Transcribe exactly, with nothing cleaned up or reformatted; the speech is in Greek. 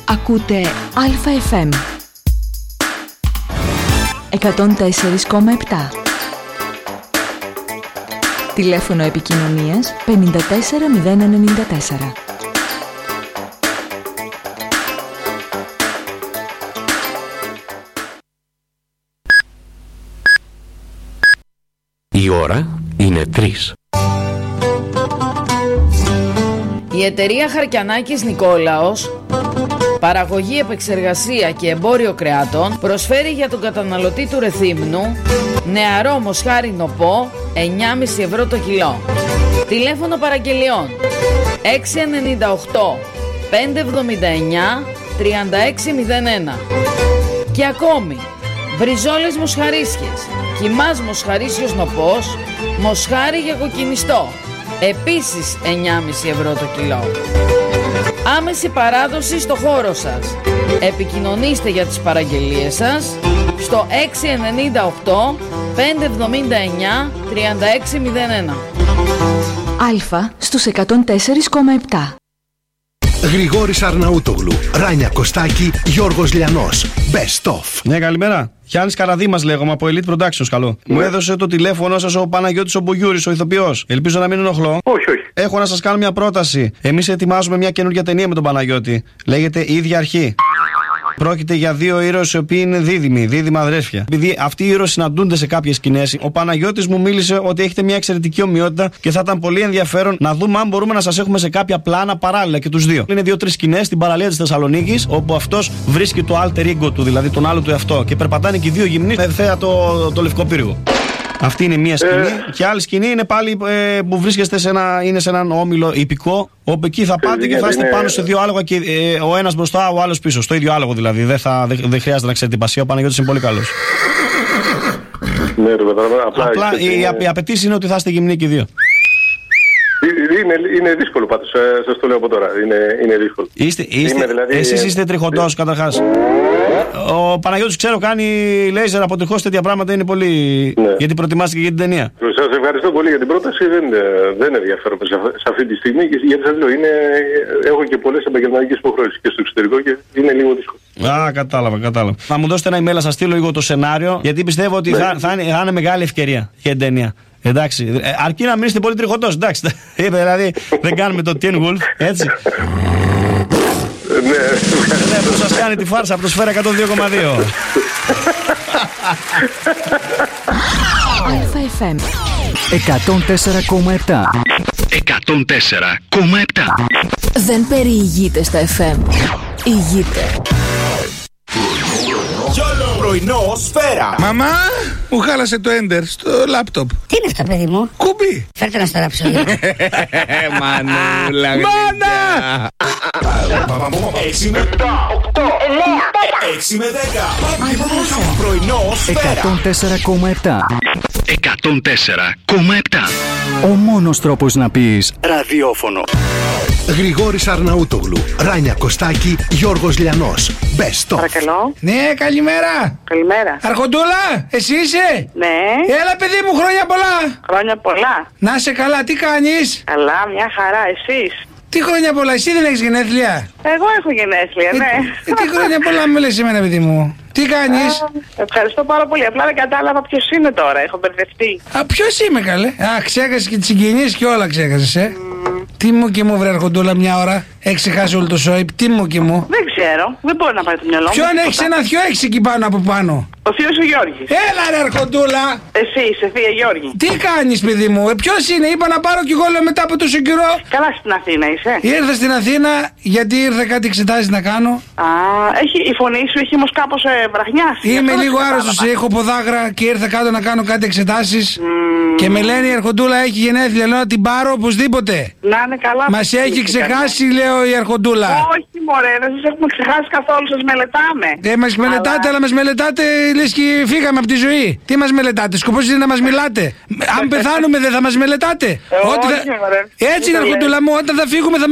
Ακούτε Α.Φ.Εμ εκατόν τέσσερα κόμμα επτά. Τηλέφωνο επικοινωνίας πενήντα τέσσερα μηδέν ενενήντα τέσσερα. Η ώρα είναι τρεις. Η εταιρεία Χαρκιανάκης Νικόλαος, παραγωγή, επεξεργασία και εμπόριο κρεάτων, προσφέρει για τον καταναλωτή του Ρεθύμνου νεαρό μοσχάρι νοπό εννιά κόμμα πέντε ευρώ το κιλό. Τηλέφωνο παραγγελιών έξι εννιά οκτώ πέντε εβδομήντα εννιά τριάντα έξι μηδέν ένα. Και ακόμη μπριζόλες μοσχαρίσιες, κιμάς μοσχαρίσιος νοπός, μοσχάρι για κοκκινιστό, επίσης εννιά κόμμα πέντε ευρώ το κιλό. Άμεση παράδοση στο χώρο σας. Επικοινωνήστε για τις παραγγελίες σας στο έξι εννιά οκτώ πέντε εβδομήντα εννιά τριάντα έξι μηδέν ένα. Αλφα στους εκατόν τέσσερα κόμμα επτά. Γρηγόρης Αρναούτογλου, Ράνια Κωστάκη, Γιώργος Λιανός. Best of. Ναι, καλημέρα. Γιάννης Καραδήμας λέγομαι από Elite Productions. Καλό. Ναι. Μου έδωσε το τηλέφωνο σας ο Παναγιώτης ο Μπογιούρης, ο ηθοποιός. Ελπίζω να μην ενοχλώ. Όχι, όχι. Έχω να σας κάνω μια πρόταση. Εμείς ετοιμάζουμε μια καινούργια ταινία με τον Παναγιώτη. Λέγεται Η ίδια αρχή. Πρόκειται για δύο ήρωες οι οποίοι είναι δίδυμοι, δίδυμα αδρέφια. Επειδή αυτοί οι ήρωες συναντούνται σε κάποιες σκηνές, ο Παναγιώτης μου μίλησε ότι έχετε μια εξαιρετική ομοιότητα και θα ήταν πολύ ενδιαφέρον να δούμε αν μπορούμε να σας έχουμε σε κάποια πλάνα παράλληλα και τους δύο. Είναι δύο-τρεις σκηνές στην παραλία της Θεσσαλονίκης, όπου αυτός βρίσκει το alter ego του, δηλαδή τον άλλο του εαυτό, και περπατάνε και οι δύο γυμνοί με θέα το, το λευκό πύργο. Αυτή είναι μία σκηνή. Ε... Και άλλη σκηνή είναι πάλι ε, που βρίσκεστε σε, ένα, είναι σε έναν όμιλο ιππικό, όπου εκεί θα πάτε ε, και θα είστε είναι... πάνω σε δύο άλογα και ε, ο ένας μπροστά, ο άλλος πίσω. Στο ίδιο άλογο δηλαδή. Δεν, θα, δεν, δεν χρειάζεται να ξέρετε την πασία. Ο Παναγιώτης είναι πολύ καλός. Ναι, ρε, απλά απλά η, είναι... η απαιτήση είναι ότι θα είστε γυμνοί και οι δύο. Είναι, είναι δύσκολο πάντως, σας το λέω από τώρα. Είναι, είναι δύσκολο. Είστε, είστε, δηλαδή, εσείς είστε τριχωτός καταρχάς. Ο Παναγιώτης ξέρω κάνει λέιζερ από τριχώς, τέτοια πράγματα είναι πολύ. Ναι. Γιατί προετοιμάστηκε για την ταινία. Σας ευχαριστώ πολύ για την πρόταση. Δεν, δεν ενδιαφέρομαι σε, σε αυτή τη στιγμή. Γιατί σας λέω, είναι, έχω και πολλές επαγγελματικές υποχρεώσεις και στο εξωτερικό και είναι λίγο δύσκολο. Α, κατάλαβα, κατάλαβα. Θα μου δώσετε ένα email, να σας στείλω λίγο το σενάριο, γιατί πιστεύω ότι ναι. θα, θα, είναι, θα είναι μεγάλη ευκαιρία για την ταινία. Εντάξει, αρκεί να μην είστε πολύ τριχωτός, εντάξει. Δηλαδή δεν κάνουμε το Teen Wolf, έτσι. Ναι, ναι, που σας κάνει τη φάρσα από το Σφαίρα εκατόν δύο κόμμα δύο. Α.Φ.Εμ εκατόν τέσσερα κόμμα επτά. εκατόν τέσσερα κόμμα επτά. Δεν περιηγείται στα εφ εμ. Ηγείται. Πρωινό Σφαίρα. Μαμά, μου χάλασε το Enter στο λάπτοπ. Τι είναι αυτό, παιδί μου? Κουμπί. Φέρτε να στο ράψω. Μανούλα. Μάνα! έξι με επτά, οκτώ, εννιά, έξι με δέκα. Πρωινό Σφαίρα. εκατόν τέσσερα κόμμα επτά. εκατόν τέσσερα κόμμα επτά. Ο μόνος τρόπος να πεις ραδιόφωνο. Γρηγόρης Αρναούτογλου, Ράνια Κωστάκη, Γιώργος Λιανός. Best of. Παρακαλώ. Ναι, καλημέρα. Καλημέρα. Αρχοντούλα, εσύ είσαι? Ναι. Έλα, παιδί μου, χρόνια πολλά. Χρόνια πολλά. Να είσαι καλά, τι κάνεις? Καλά, μια χαρά, εσείς? Τι χρόνια πολλά, εσύ δεν έχεις γενέθλια? Εγώ έχω γενέθλια, ναι. Ε, τι χρόνια πολλά μου λες εμένα, παιδί μου? Τι κάνεις? Α, ευχαριστώ πάρα πολύ. Απλά δεν κατάλαβα ποιος είναι τώρα. Έχω μπερδευτεί. Α, ποιος είμαι, καλέ? Α, ξέχασες και τις συγγενείς και όλα ξέχασες, ε. Mm. Τι μου και μου, βρε Αρχοντούλα, μια ώρα. Έχεις ξεχάσει όλο το σόιπ. Τι μου και μου. Δεν ξέρω. Δεν μπορεί να πάρει το μυαλό μου. Ποιον έχεις? Ένα θείο έχεις εκεί πάνω από πάνω. Ο θείος ο Γιώργης. Έλα, ρε Αρχοντούλα. Εσύ είσαι, θεία Γιώργη. Τι κάνεις, παιδί μου? Ε, ποιος είναι? Είπα να πάρω κι εγώ, λέω, μετά από τόσο καιρό. Καλά, στην Αθήνα είσαι? Ήρθα στην Αθήνα γιατί ήρθα κάτι εξετάσεις να κάνω. Α, έχει, η φωνή σου έχει όμως κάπως ε, βραχνιάσει. Είμαι λίγο άρρωστος, έχω ποδάγρα και ήρθα κάτω να κάνω κάτι εξετάσεις. Mm. Και με λένε η Αρχοντούλα έχει γενέθλια, λέω να την πάρω οπωσδήποτε. Να είναι καλά. Μας έχει ξεχάσει, λέω, η Αρχοντούλα. Όχι, μωρέ, δεν σας έχουμε ξεχάσει καθόλου, σας μελετάμε. Ε, μας αλλά... μελετάτε, αλλά μας μελετάτε, λες και φύγαμε από τη ζωή. Τι μας μελετάτε, σκοπός είναι να μας μιλάτε. Αν πεθάνουμε δεν θα μας μελετάτε. Ε, όχι, θα... Έτσι είναι, Αρχοντούλα μου, όταν θα φύγουμε θα